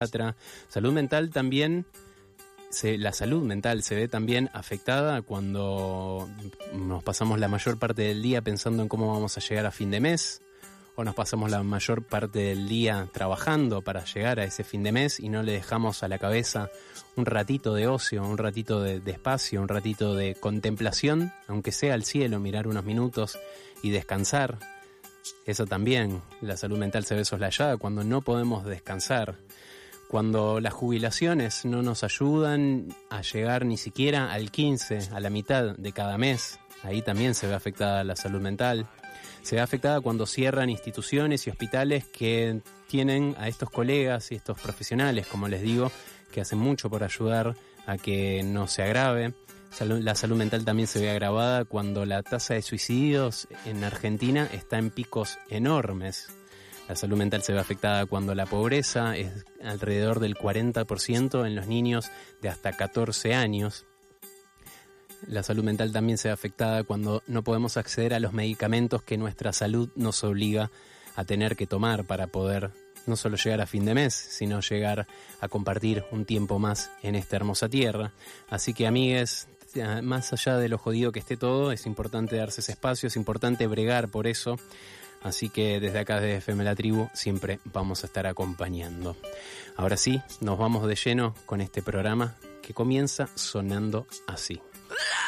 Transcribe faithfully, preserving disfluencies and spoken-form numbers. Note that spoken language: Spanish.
Salud mental también, se, la salud mental se ve también afectada cuando nos pasamos la mayor parte del día pensando en cómo vamos a llegar a fin de mes, o nos pasamos la mayor parte del día trabajando para llegar a ese fin de mes y no le dejamos a la cabeza un ratito de ocio, un ratito de, de espacio, un ratito de contemplación, aunque sea al cielo, mirar unos minutos y descansar. Eso también, la salud mental se ve soslayada cuando no podemos descansar. Cuando las jubilaciones no nos ayudan a llegar ni siquiera al quince, a la mitad de cada mes, ahí también se ve afectada la salud mental. Se ve afectada cuando cierran instituciones y hospitales que tienen a estos colegas y estos profesionales, como les digo, que hacen mucho por ayudar a que no se agrave. La salud mental también se ve agravada cuando la tasa de suicidios en Argentina está en picos enormes. La salud mental se ve afectada cuando la pobreza es alrededor del cuarenta por ciento en los niños de hasta catorce años. La salud mental también se ve afectada cuando no podemos acceder a los medicamentos que nuestra salud nos obliga a tener que tomar para poder no solo llegar a fin de mes, sino llegar a compartir un tiempo más en esta hermosa tierra. Así que, amigues, más allá de lo jodido que esté todo, es importante darse ese espacio, es importante bregar por eso. Así que desde acá, desde F M La Tribu, siempre vamos a estar acompañando. Ahora sí, nos vamos de lleno con este programa que comienza sonando así.